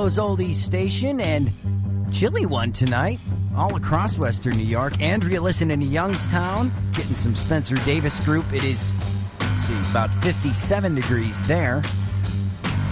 Joe's Oldies Station, and chilly one tonight all across western New York. Andrea listening to Youngstown, getting some Spencer Davis Group. It is, let's see, about 57 degrees there.